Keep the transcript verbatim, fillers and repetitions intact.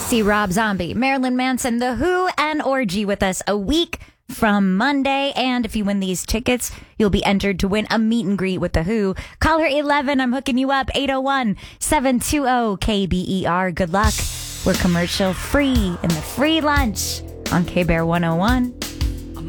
See Rob Zombie, Marilyn Manson, The Who, and Orgy with us a week from Monday. And if you win these tickets, you'll be entered to win a meet and greet with The Who. Call her eleven. I'm hooking you up. eight oh one, seven two zero, K B E R. Good luck. We're commercial free in the free lunch on K-Bear one oh one.